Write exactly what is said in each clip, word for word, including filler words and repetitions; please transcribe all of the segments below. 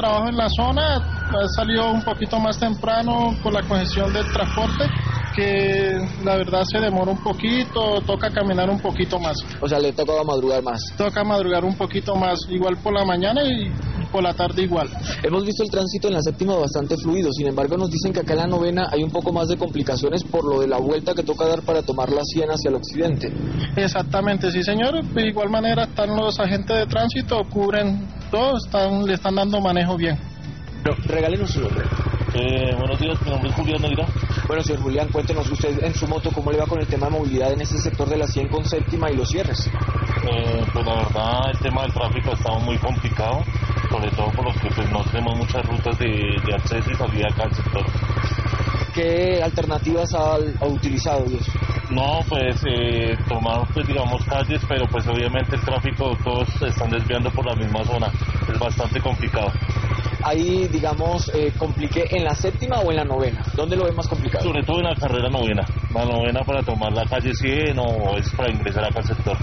trabajo en la zona, ha salido un poquito más temprano por la congestión del transporte, que la verdad se demora un poquito, toca caminar un poquito más. O sea, le toca madrugar más. Toca madrugar un poquito más, igual por la mañana y por la tarde igual. Hemos visto el tránsito en la séptima bastante fluido, sin embargo nos dicen que acá en la novena hay un poco más de complicaciones por lo de la vuelta que toca dar para tomar la cien hacia el occidente. Exactamente, sí señor, de igual manera están los agentes de tránsito, cubren todo, están, le están dando manejo bien. Pero regálenos su nombre. Eh, buenos días, mi nombre es Julián Neira. Bueno, señor Julián, cuéntenos usted en su moto cómo le va con el tema de movilidad en este sector de la cien con séptima y los cierres. Eh, pues la verdad el tema del tráfico ha estado muy complicado, sobre todo por los que pues no tenemos muchas rutas de, de acceso y salida acá al sector. ¿Qué alternativas ha, ha utilizado Dios? No, pues eh, tomar pues digamos calles, pero pues obviamente el tráfico todos se están desviando por la misma zona, es bastante complicado. Ahí, digamos, eh, compliqué en la séptima o en la novena. ¿Dónde lo ve más complicado? Sobre todo en la carrera novena. La novena para tomar la calle cien o es para ingresar acá al sector.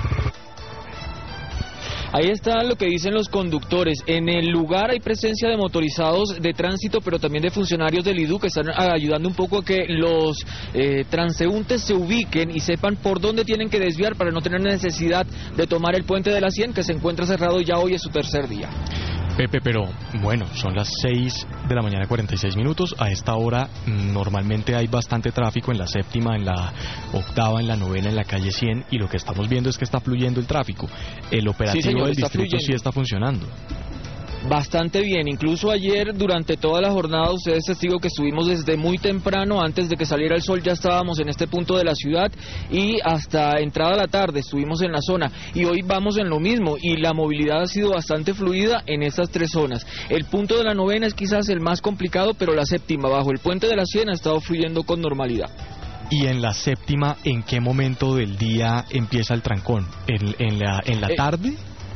Ahí está lo que dicen los conductores. En el lugar hay presencia de motorizados de tránsito, pero también de funcionarios del I D U que están ayudando un poco a que los eh, transeúntes se ubiquen y sepan por dónde tienen que desviar para no tener necesidad de tomar el puente de la cien, que se encuentra cerrado ya hoy, es su tercer día. Pepe, pero bueno, son las seis de la mañana, cuarenta y seis minutos. A esta hora normalmente hay bastante tráfico en la séptima, en la octava, en la novena, en la calle cien, y lo que estamos viendo es que está fluyendo el tráfico. El operativo sí, señor, del distrito fluyendo. Sí está funcionando. Bastante bien, incluso ayer durante toda la jornada, ustedes testigo que estuvimos desde muy temprano, antes de que saliera el sol ya estábamos en este punto de la ciudad y hasta entrada la tarde estuvimos en la zona y hoy vamos en lo mismo y la movilidad ha sido bastante fluida en estas tres zonas. El punto de la novena es quizás el más complicado, pero la séptima bajo el puente de la cien ha estado fluyendo con normalidad. Y en la séptima, ¿en qué momento del día empieza el trancón? ¿En, en la, en la eh, tarde?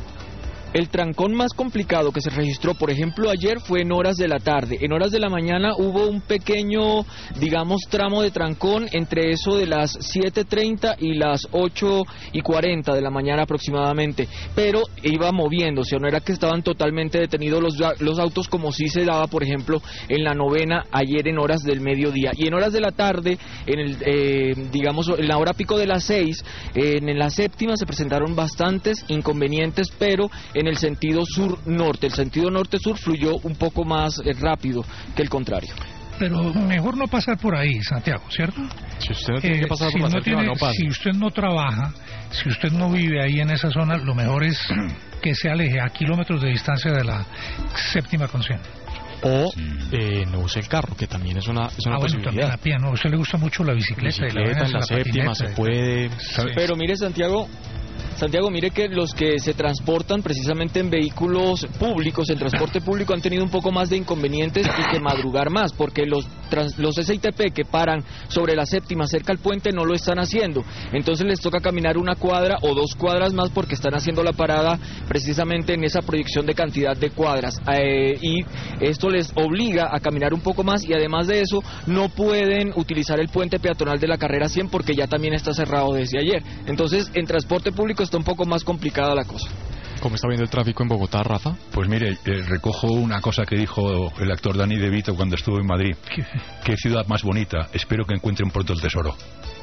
El trancón más complicado que se registró, por ejemplo, ayer fue en horas de la tarde. En horas de la mañana hubo un pequeño, digamos, tramo de trancón entre eso de las siete treinta y las ocho y cuarenta de la mañana aproximadamente. Pero iba moviéndose, no era que estaban totalmente detenidos los, los autos como sí se daba, por ejemplo, en la novena ayer en horas del mediodía. Y en horas de la tarde, en el, eh, digamos, en la hora pico de las seis, eh, en la séptima se presentaron bastantes inconvenientes, pero en en el sentido sur-norte. El sentido norte-sur fluyó un poco más eh, rápido que el contrario. Pero mejor no pasar por ahí, Santiago, ¿cierto? Si usted no tiene eh, que pasar si por la no tiene, no pasa. Si usted no trabaja, si usted no vive ahí en esa zona, lo mejor es que se aleje a kilómetros de distancia de la séptima con cien. O eh, no use el carro, que también es una, es una ah, posibilidad. Bueno, a pie, ¿no? A usted le gusta mucho la bicicleta. bicicleta y la, en la, la séptima se puede. Sí. Pero mire, Santiago... Santiago, mire que los que se transportan precisamente en vehículos públicos, en transporte público, han tenido un poco más de inconvenientes y que madrugar más, porque los trans, los S I T P que paran sobre la séptima cerca al puente no lo están haciendo. Entonces les toca caminar una cuadra o dos cuadras más porque están haciendo la parada precisamente en esa proyección de cantidad de cuadras. Eh, y esto les obliga a caminar un poco más y además de eso no pueden utilizar el puente peatonal de la carrera cien porque ya también está cerrado desde ayer. Entonces en transporte público está un poco más complicada la cosa. ¿Cómo está viendo el tráfico en Bogotá, Rafa? Pues mire, eh, recojo una cosa que dijo el actor Danny DeVito cuando estuvo en Madrid. ¿Qué, ¿Qué ciudad más bonita? Espero que encuentren pronto el tesoro.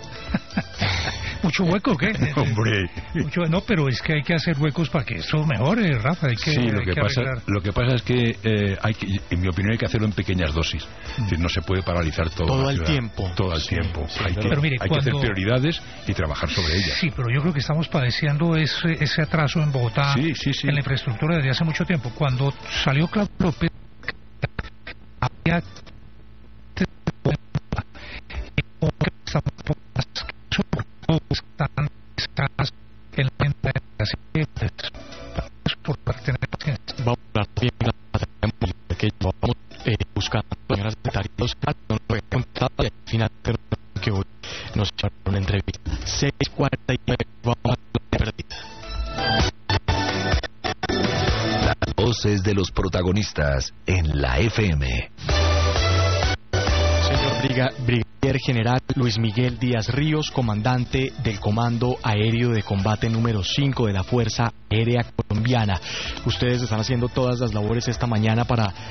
¿Mucho hueco o qué? Hombre. Mucho, no, pero es que hay que hacer huecos para que esto mejore, Rafa. Hay que, sí, lo hay que, que pasa, arreglar. lo que pasa es que, eh, hay que, en mi opinión, hay que hacerlo en pequeñas dosis. Mm. Es decir, no se puede paralizar todo. Todo el tiempo. Todo el sí, tiempo. Sí, hay que, pero mire, hay cuando... que hacer prioridades y trabajar sobre ellas. Sí, pero yo creo que estamos padeciendo ese, ese atraso en Bogotá, sí, sí, sí. en la infraestructura desde hace mucho tiempo. Cuando salió Claudio López, había están en la venta de las por tener paciencia. Vamos a hablar bien que vamos eh, buscando señoras secretarios y al final que hoy nos echaron una entrevista. seis cuarenta y nueve, vamos a la perdida. Las voces de los protagonistas en la F M. Señor Briga, Brigadier General Luis Miguel Díaz Ríos, comandante del Comando Aéreo de Combate número cinco de la Fuerza Aérea Colombiana. Ustedes están haciendo todas las labores esta mañana para